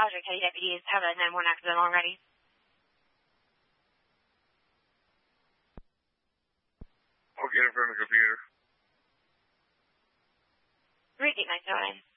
Osier County deputies have a 911 accident already. I'll get it from the computer. 3890.